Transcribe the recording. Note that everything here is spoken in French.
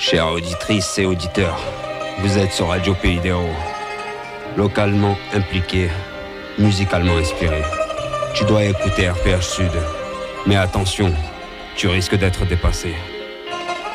Chères auditrices et auditeurs, vous êtes sur Radio Pays des Héros. Localement impliqué, musicalement inspiré. Tu dois écouter RPH Sud. Mais attention, tu risques d'être dépassé.